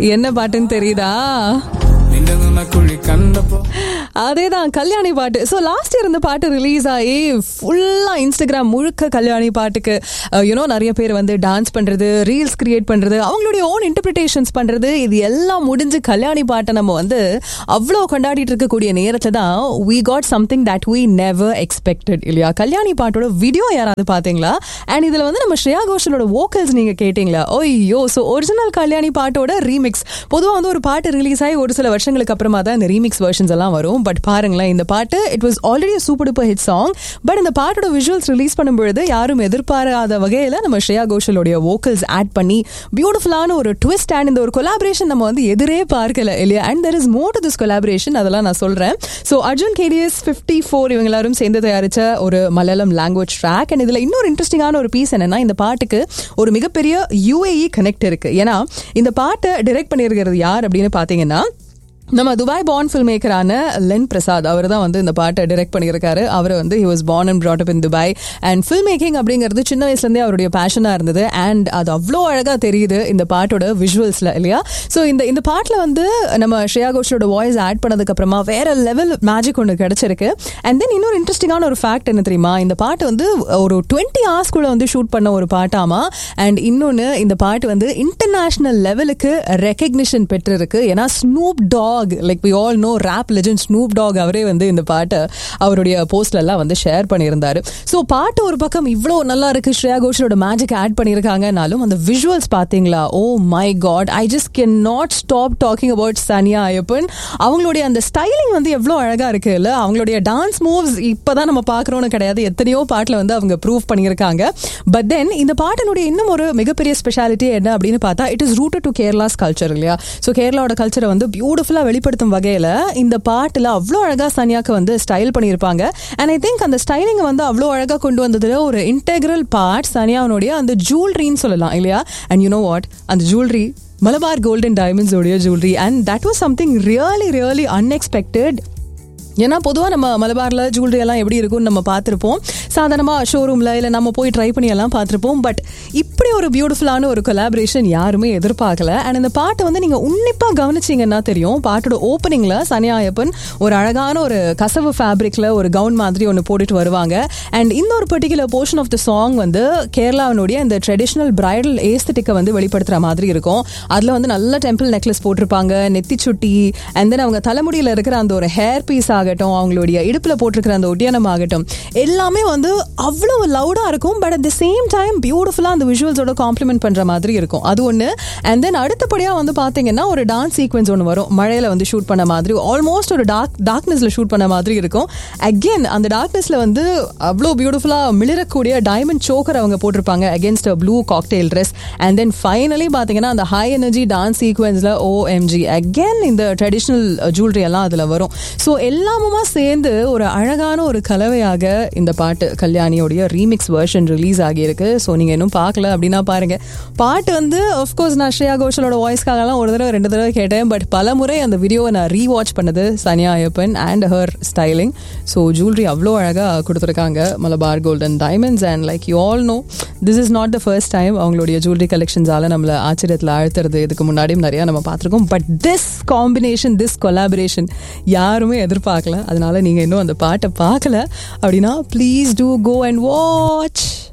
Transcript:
என்ன பாட்டுன்னு தெரியுதா? அதேதான், கல்யாணி பாட்டு. ஸோ லாஸ்ட் இயர் இந்த பாட்டு ரிலீஸ் ஆகி ஃபுல்லா இன்ஸ்டாகிராம் முழுக்க கல்யாணி பாட்டுக்கு நிறைய பேர் வந்து டான்ஸ் பண்றது, ரீல்ஸ் கிரியேட் பண்றது, அவங்களுடைய ஓன் இன்டர்பிரிட்டேஷன்ஸ் பண்றது, இது எல்லாம் முடிஞ்சு கல்யாணி பாட்டை நம்ம வந்து அவ்வளோ கொண்டாடிட்டு இருக்கக்கூடிய நேரத்துல தான் we got something that we never expected இல்லையா? கல்யாணி பாட்டோட வீடியோ யாராவது பாத்தீங்களா? அண்ட் இதுல வந்து நம்ம ஸ்ரேயா கோஷலோட வோக்கல்ஸ் நீங்க கேட்டீங்களா? ஓய்யோ! ஸோ ஒரிஜினல் கல்யாணி பாட்டோட ரீமிக்ஸ். பொதுவாக வந்து ஒரு பாட்டு ரிலீஸ் ஆகி ஒரு சில வருஷங்களுக்கு அப்புறமா தான் இந்த ரீமிக்ஸ் வெர்ஷன்ஸ் எல்லாம் வரும். பட் பாருங்களேன், இந்த பாட்டு it was already super duper hit song. But இந்த பாட்டோட விஷுவல்ஸ் ரிலீஸ் பண்ணும்பொழுது யாரும் எதிர்பாராத வகையில நம்ம ஸ்ரேயா கோஷலோடைய வோக்கல்ஸ் ஆட் பண்ணி பியூட்டிஃபுல்லான ஒரு ட்விஸ்ட் அண்ட் இந்த ஒரு கொலாபரேஷன் நம்ம வந்து எதிரே பார்க்கல இல்லையா? And there is more to this collaboration, அதெல்லாம் நான் சொல்றேன். ஸோ அர்ஜுன் KDS 54 இவங்க எல்லாரும் சேர்ந்து தயாரிச்ச ஒரு மலையாளம் லாங்குவேஜ் ட்ராக். அண்ட் இதுல இன்னொரு இன்ட்ரெஸ்டிங்கான ஒரு பீஸ் என்னன்னா, இந்த பாட்டுக்கு ஒரு மிகப்பெரிய UAE கனெக்ட் இருக்கு. ஏன்னா இந்த பாட்டை டைரக்ட் பண்ணியிருக்கிறது யார் அப்படின்னு பாத்தீங்கன்னா, நம்ம Dubai born film மேக்கரான len Prasad. அவர் தான் வந்து இந்த பாட்டை டைரக்ட் பண்ணியிருக்காரு. அவர் வந்து he was born and brought up in Dubai. And film making அப்படிங்கிறது சின்ன வயசுலேருந்தே அவருடைய பேஷனாக இருந்தது. அண்ட் அது அவ்வளோ அழகாக தெரியுது இந்த பாட்டோட விஷுவல்ஸில் இல்லையா? ஸோ இந்த பாட்டில் வந்து நம்ம ஸ்ரேயா கோஷலோட வாய்ஸ் ஆட் பண்ணதுக்கு அப்புறமா வேற லெவல் மேஜிக் ஒன்று கிடைச்சிருக்கு. அண்ட் தென் இன்னொரு இன்ட்ரெஸ்டிங்கான ஒரு ஃபேக்ட் என்ன தெரியுமா? இந்த பாட்டு வந்து ஒரு 20 hours வந்து ஷூட் பண்ண ஒரு பாட்டாமா. அண்ட் இன்னொன்று, இந்த பாட்டு வந்து இன்டர்நேஷனல் லெவலுக்கு ரெகக்னிஷன் பெற்றிருக்கு. ஏன்னா Snoop talk, like we all know, rap legend Snoop Dogg அவரே வந்து இந்த பாட்டை அவருடைய போஸ்ட்ல எல்லாம் வந்து ஷேர் பண்ணியிருந்தாரு. ஸோ பாட்டு ஒரு பக்கம் இவ்வளோ நல்லா இருக்கு, ஸ்ரேயா கோஷலோட மேஜிக் ஆட் பண்ணியிருக்காங்கனாலும் அந்த விஷுவல்ஸ் பார்த்தீங்களா? Oh my God, I just can not stop talking about சனியா Ayyappan. அவங்களுடைய அந்த ஸ்டைலிங் வந்து எவ்வளோ அழகா இருக்கு இல்ல? அவங்களுடைய டான்ஸ் மூவ்ஸ் இப்பதான் நம்ம பார்க்குறோன்னு கிடையாது, எத்தனையோ பாட்டில் வந்து அவங்க ப்ரூவ் பண்ணியிருக்காங்க. பட் தென் இந்த பாட்டினுடைய இன்னும் ஒரு மிகப்பெரிய ஸ்பெஷாலிட்டி என்ன அப்படின்னு பார்த்தா, it is rooted to Kerala's culture இல்லையா? ஸோ கேரளாவோட கல்ச்சரை வந்து பியூட்டிஃபுல்லா வெளிப்படுத்தும் வகையில இந்த பாட்டுல அவ்வளோ அழகா சனியாக்கு வந்து ஸ்டைல் பண்ணியிருப்பாங்க. அண்ட் ஐ திங்க் அந்த ஸ்டைலிங் வந்து அவ்வளோ அழகா கொண்டு வந்ததுல ஒரு இன்டெகிரல் பார்ட் சனியாவுடைய அந்த ஜுவல்லரின்னு சொல்லலாம் இல்லையா? அண்ட் யூ நோ வாட், அந்த ஜுவல்லரி மலபார் கோல்டன் டைமண்ட்ஸ் உடைய jewellery. And that was something really really unexpected. ஏன்னா பொதுவாக நம்ம மலபாரில் ஜுவல்லரி எல்லாம் எப்படி இருக்கும்னு நம்ம பார்த்துருப்போம், சாதாரணமாக ஷோரூமில் இல்லை நம்ம போய் ட்ரை பண்ணி எல்லாம் பார்த்துருப்போம். பட் இப்படி ஒரு பியூட்டிஃபுல்லான ஒரு கொலாபரேஷன் யாருமே எதிர்பார்க்கல. அண்ட் இந்த பாட்டை வந்து நீங்கள் உன்னிப்பாக கவனிச்சிங்கன்னா தெரியும், பாட்டோட ஓப்பனிங்கில் சனியா ஐயப்பன் ஒரு அழகான ஒரு கசவு ஃபேப்ரிக்கில் ஒரு கவுன் மாதிரி ஒன்று போட்டுட்டு வருவாங்க. அண்ட் இந்த ஒரு particular portion of the song வந்து கேரளாவினுடைய இந்த ட்ரெடிஷ்னல் பிரைடல் ஏஸ்தட்டிக்கை வந்து வெளிப்படுத்துகிற மாதிரி இருக்கும். அதில் வந்து நல்ல டெம்பிள் நெக்லஸ் போட்டிருப்பாங்க, நெத்தி சுட்டி, அண்ட் தென் அவங்க தலைமுடியில் இருக்கிற அந்த ஒரு ஹேர் பீஸ் ஆகட்டும், அவங்களுடைய இடுப்புல போட்டிருக்கிற அந்த ஒட்டியானம் ஆகட்டும், எல்லாமே வந்து அவ்வளவு லவுடா இருக்கும். But at the same time பியூட்டிஃபுல்லா அந்த விஷுவல்ஸோட காம்ப்ளிமெண்ட் பண்ற மாதிரி இருக்கும். அது ஒன்று. அண்ட் தென் அடுத்தபடியா வந்து பாத்தீங்கன்னா ஒரு டான்ஸ் சீக்வன்ஸ் ஒன்று வரும், மழையில வந்து ஷூட் பண்ண மாதிரி, ஆல்மோஸ்ட் ஒரு டார்க்னஸ்ல ஷூட் பண்ண மாதிரி இருக்கும். அகெயின் அந்த டார்க்னஸ்ல வந்து அவ்வளோ பியூட்டிஃபுல்லா மிளிரக்கூடிய டைமண்ட் சோக்கர் அவங்க போட்டிருப்பாங்க against a blue cocktail dress. And then finally பாத்தீங்கன்னா அந்த high energy dance சீக்வன்ஸ்ல OMG again இந்த ட்ரெடிஷ்னல் ஜுவல்லரி எல்லாம் அதுல வரும். ஸோ எல்லாமுமா சேர்ந்து ஒரு அழகான ஒரு கலவையாக இந்த பாட்டு கல்யாணியோடைய ரீமிக்ஸ் வெர்ஷன் ரிலீஸ் ஆகியிருக்கு. ஸோ நீங்க இன்னும் பார்க்கல அப்படின்னா பாருங்க. பாட்டு வந்து ஆஃப்கோர்ஸ் நான் ஸ்ரேயா கோஷலோட வாய்ஸ்க்காகலாம் ஒரு தடவை 2 தடவை கேட்டேன். பட் பல முறை அந்த வீடியோவை நான் ரீவாட்ச் பண்ணது சனியா Ayyappan and her styling. So jewellery அவ்வளோ அழகாக கொடுத்துருக்காங்க, Malabar golden diamonds. And like you all know, this is not the first time அவங்களுடைய ஜுவல்லரி கலெக்ஷன்ஸால நம்மளை ஆச்சரியத்தில் ஆழ்த்துறது. இதுக்கு முன்னாடியும் நிறைய நம்ம பார்த்துருக்கோம். But this combination, this collaboration யாருமே எதிர்பார்க்கல. அதனால நீங்க இன்னும் அந்த பாட்டை பார்க்கல அப்படின்னா please do go and watch.